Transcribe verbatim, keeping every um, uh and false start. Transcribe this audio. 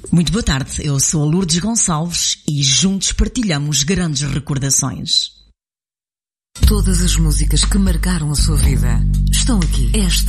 Muito boa tarde, eu sou a Lourdes Gonçalves e juntos partilhamos grandes recordações. Todas as músicas que marcaram a sua vida estão aqui. Esta